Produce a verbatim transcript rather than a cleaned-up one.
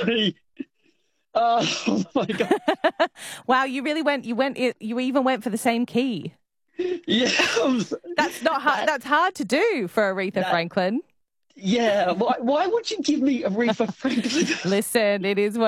Honestly. Oh, my God. Wow, you really went, you went, you even went for the same key. Yeah. That's not hard. That, that's hard to do for Aretha that, Franklin. Yeah. Why, why would you give me Aretha Franklin? Listen, it is what